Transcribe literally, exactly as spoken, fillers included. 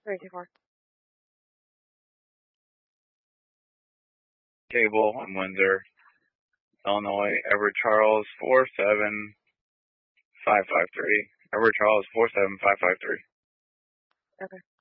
three two four. Cable in Windsor, Illinois. Edward Charles four seven five five three. Edward Charles four seven five five three. Okay.